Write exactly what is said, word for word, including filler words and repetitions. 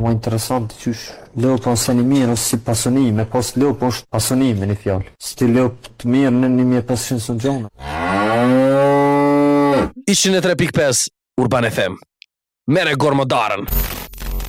ma interesant qysh leo po se një mirë ose si pasonime, pas leo po është pasonime një fjallë. Si ti leo të mirë në një mije pesëqind së gjona. Ishin e tre pikë pesë Urban F M. Mere gormodarën.